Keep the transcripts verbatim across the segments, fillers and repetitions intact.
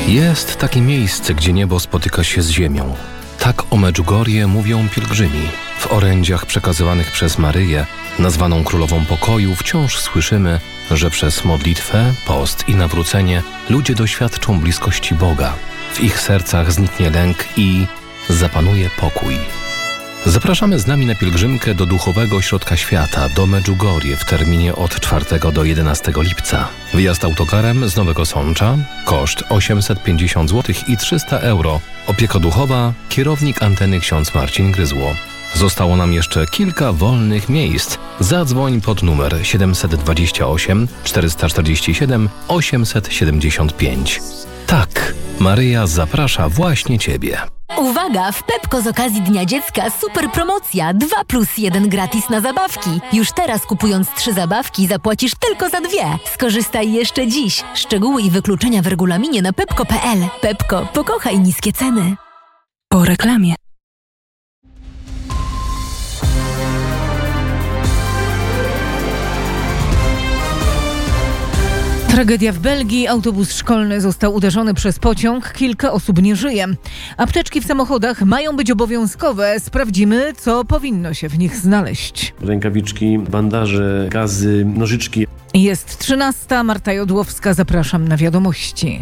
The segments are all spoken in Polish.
Jest takie miejsce, gdzie niebo spotyka się z ziemią. Tak o Medjugorje mówią pielgrzymi. W orędziach przekazywanych przez Maryję, nazwaną Królową Pokoju, wciąż słyszymy, że przez modlitwę, post i nawrócenie ludzie doświadczą bliskości Boga. W ich sercach zniknie lęk i zapanuje pokój. Zapraszamy z nami na pielgrzymkę do Duchowego Ośrodka Świata, do Medjugorje w terminie od czwartego do jedenastego lipca. Wyjazd autokarem z Nowego Sącza, koszt osiemset pięćdziesiąt złotych i trzysta euro. Opieka duchowa, kierownik anteny ksiądz Marcin Gryzło. Zostało nam jeszcze kilka wolnych miejsc. Zadzwoń pod numer siedem dwa osiem czterysta czterdzieści siedem osiemset siedemdziesiąt pięć. Tak, Maryja zaprasza właśnie Ciebie. Uwaga! W Pepko z okazji Dnia Dziecka super promocja dwa plus jeden gratis na zabawki. Już teraz kupując trzy zabawki zapłacisz tylko za dwie. Skorzystaj jeszcze dziś. Szczegóły i wykluczenia w regulaminie na pepko kropka pe el. Pepko, pokochaj niskie ceny. Po reklamie. Tragedia w Belgii. Autobus szkolny został uderzony przez pociąg. Kilka osób nie żyje. Apteczki w samochodach mają być obowiązkowe. Sprawdzimy, co powinno się w nich znaleźć. Rękawiczki, bandaże, gazy, nożyczki. Jest trzynasta. Marta Jodłowska. Zapraszam na wiadomości.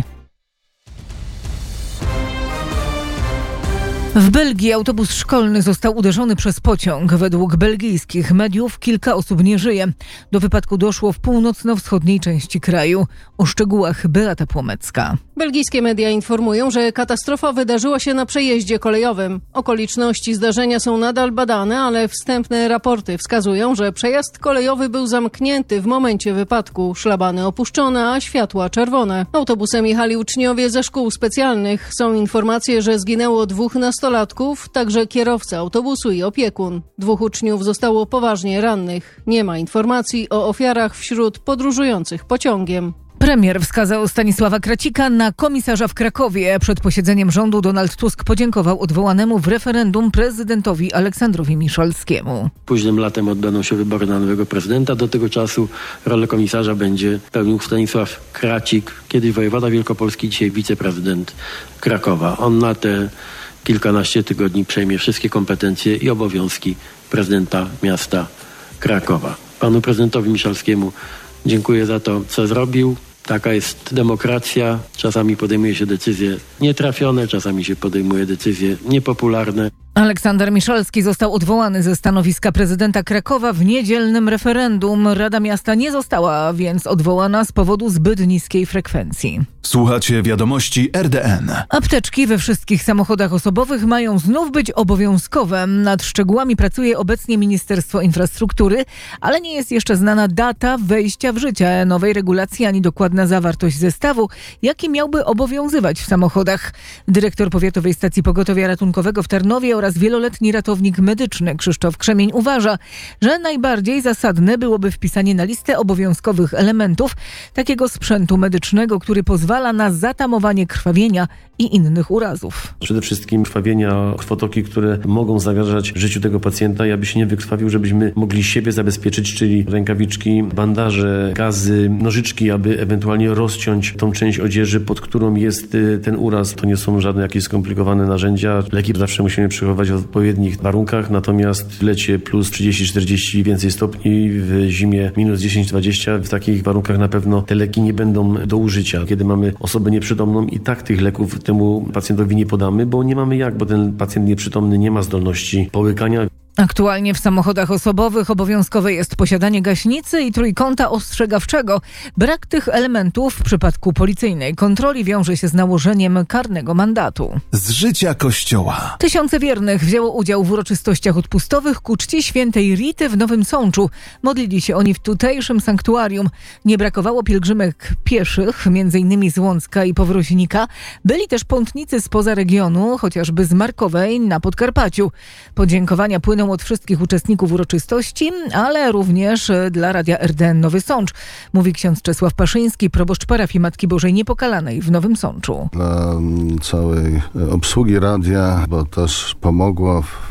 W Belgii autobus szkolny został uderzony przez pociąg. Według belgijskich mediów kilka osób nie żyje. Do wypadku doszło w północno-wschodniej części kraju. O szczegółach Beata Płomecka. Belgijskie media informują, że katastrofa wydarzyła się na przejeździe kolejowym. Okoliczności zdarzenia są nadal badane, ale wstępne raporty wskazują, że przejazd kolejowy był zamknięty w momencie wypadku. Szlabany opuszczone, a światła czerwone. Autobusem jechali uczniowie ze szkół specjalnych. Są informacje, że zginęło dwóch nastolatków, także kierowca autobusu i opiekun. Dwóch uczniów zostało poważnie rannych. Nie ma informacji o ofiarach wśród podróżujących pociągiem. Premier wskazał Stanisława Kracika na komisarza w Krakowie. Przed posiedzeniem rządu Donald Tusk podziękował odwołanemu w referendum prezydentowi Aleksandrowi Miszalskiemu. Późnym latem odbędą się wybory na nowego prezydenta. Do tego czasu rolę komisarza będzie pełnił Stanisław Kracik, kiedyś wojewoda wielkopolski, dzisiaj wiceprezydent Krakowa. On na te kilkanaście tygodni przejmie wszystkie kompetencje i obowiązki prezydenta miasta Krakowa. Panu prezydentowi Miszalskiemu dziękuję za to, co zrobił. Taka jest demokracja. Czasami podejmuje się decyzje nietrafione, czasami się podejmuje decyzje niepopularne. Aleksander Miszalski został odwołany ze stanowiska prezydenta Krakowa w niedzielnym referendum. Rada Miasta nie została więc odwołana z powodu zbyt niskiej frekwencji. Słuchacie wiadomości R D N. Apteczki we wszystkich samochodach osobowych mają znów być obowiązkowe. Nad szczegółami pracuje obecnie Ministerstwo Infrastruktury, ale nie jest jeszcze znana data wejścia w życie nowej regulacji ani dokładna zawartość zestawu, jaki miałby obowiązywać w samochodach. Dyrektor Powiatowej Stacji Pogotowia Ratunkowego w Tarnowie oraz wieloletni ratownik medyczny Krzysztof Krzemień uważa, że najbardziej zasadne byłoby wpisanie na listę obowiązkowych elementów takiego sprzętu medycznego, który pozwala na zatamowanie krwawienia i innych urazów. Przede wszystkim krwawienia, krwotoki, które mogą zagrażać życiu tego pacjenta. Ja by się nie wykrwawił, żebyśmy mogli siebie zabezpieczyć, czyli rękawiczki, bandaże, gazy, nożyczki, aby ewentualnie rozciąć tą część odzieży, pod którą jest ten uraz. To nie są żadne jakieś skomplikowane narzędzia. Leki zawsze musimy przechowywać w odpowiednich warunkach, natomiast w lecie plus trzydzieści czterdzieści i więcej stopni, w zimie minus dziesięć dwadzieścia, w takich warunkach na pewno te leki nie będą do użycia. Kiedy mamy osobę nieprzytomną, i tak tych leków temu pacjentowi nie podamy, bo nie mamy jak, bo ten pacjent nieprzytomny nie ma zdolności połykania. Aktualnie w samochodach osobowych obowiązkowe jest posiadanie gaśnicy i trójkąta ostrzegawczego. Brak tych elementów w przypadku policyjnej kontroli wiąże się z nałożeniem karnego mandatu. Z życia Kościoła. Tysiące wiernych wzięło udział w uroczystościach odpustowych ku czci świętej Rity w Nowym Sączu. Modlili się oni w tutejszym sanktuarium. Nie brakowało pielgrzymek pieszych, między innymi z Łącka i Powroźnika. Byli też pątnicy spoza regionu, chociażby z Markowej na Podkarpaciu. Podziękowania płyną od wszystkich uczestników uroczystości, ale również dla Radia R D N Nowy Sącz, mówi ksiądz Czesław Paszyński, proboszcz parafii Matki Bożej Niepokalanej w Nowym Sączu. Dla całej obsługi radia, bo też pomogło w